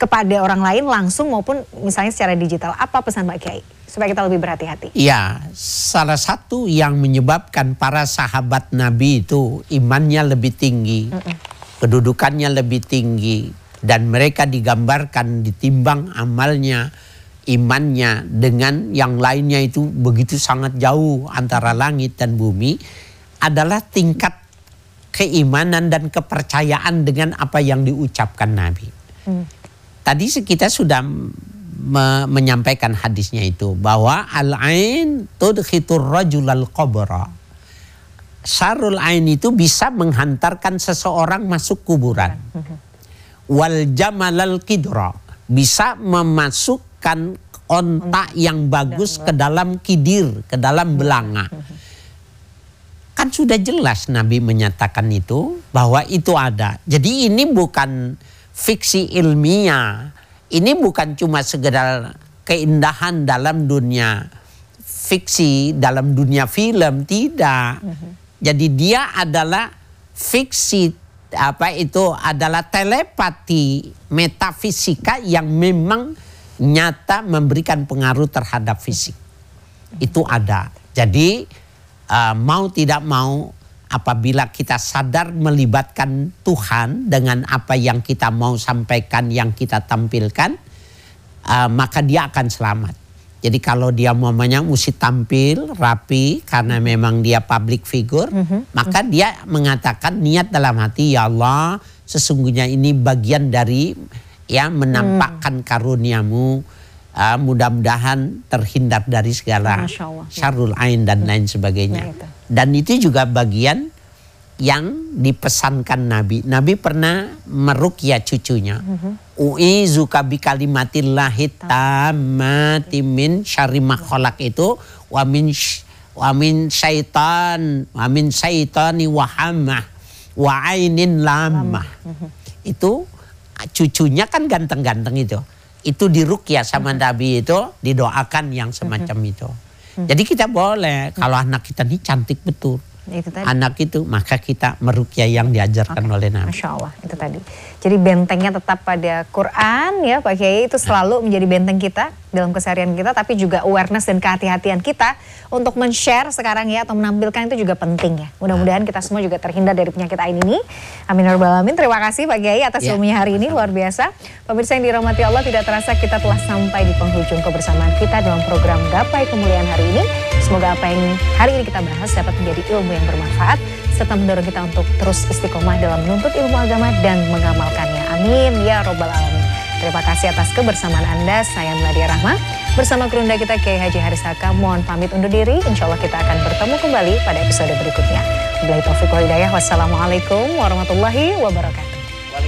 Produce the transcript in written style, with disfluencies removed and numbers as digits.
kepada orang lain langsung maupun misalnya secara digital. Apa pesan Pak Kiai supaya kita lebih berhati-hati? Ya, salah satu yang menyebabkan para sahabat Nabi itu imannya lebih tinggi, kedudukannya lebih tinggi, dan mereka digambarkan ditimbang amalnya, imannya dengan yang lainnya itu begitu sangat jauh antara langit dan bumi, adalah tingkat keimanan dan kepercayaan dengan apa yang diucapkan Nabi. Tadi kita sudah menyampaikan hadisnya itu, bahwa al-ain tudkhitur rajulal qabra. Syarul ain itu bisa menghantarkan seseorang masuk kuburan. Wal jamalal qidra, bisa memasukkan onta yang bagus ke dalam kidir, ke dalam belanga. Kan sudah jelas Nabi menyatakan itu, bahwa itu ada. Jadi ini bukan fiksi ilmiah, ini bukan cuma sekedar keindahan dalam dunia fiksi, dalam dunia film, tidak. Jadi dia adalah fiksi, adalah telepati metafisika yang memang nyata memberikan pengaruh terhadap fisik. Itu ada. Jadi mau tidak mau, apabila kita sadar melibatkan Tuhan dengan apa yang kita mau sampaikan, yang kita tampilkan, maka dia akan selamat. Jadi kalau dia mamanya mesti tampil rapi karena memang dia public figure, maka dia mengatakan niat dalam hati, ya Allah, sesungguhnya ini bagian dari menampakkan karuniamu, mudah-mudahan terhindar dari segala syarrul ain dan lain sebagainya. Dan itu juga bagian yang dipesankan Nabi. Nabi pernah meruqyah cucunya. U'izuka bi kalimatillahi tammati min syarri ma khalaq, itu wa min syaitani wa hamah wa ainin lamah. Itu cucunya kan ganteng-ganteng itu. Itu diruqyah sama Nabi, itu didoakan yang semacam itu. Jadi kita boleh, kalau anak kita ini cantik betul, itu tadi. Anak itu, maka kita meruqyah yang diajarkan oleh Nabi. Masya Allah, itu tadi. Jadi bentengnya tetap pada Quran ya Pak Kiai, itu selalu menjadi benteng kita dalam keseharian kita, tapi juga awareness dan kehati-hatian kita untuk men-share sekarang ya, atau menampilkan itu juga penting ya. Mudah-mudahan kita semua juga terhindar dari penyakit ain ini. Amin ya rabbal alamin. Terima kasih Pak Kiai atas ilmunya hari ini, luar biasa. Pemirsa yang dirahmati Allah, tidak terasa kita telah sampai di penghujung kebersamaan kita dalam program Gapai Kemuliaan hari ini. Semoga apa yang hari ini kita bahas dapat menjadi ilmu yang bermanfaat, serta mendorong kita untuk terus istiqomah dalam menuntut ilmu agama dan mengamalkannya. Amin ya rabbal alamin. Terima kasih atas kebersamaan Anda. Saya Meladia Rahma bersama kerunda kita Kiai Haji Haris Haka. Mohon pamit undur diri. Insya Allah kita akan bertemu kembali pada episode berikutnya. Wabillahi taufiq wal hidayah. Wassalamualaikum warahmatullahi wabarakatuh.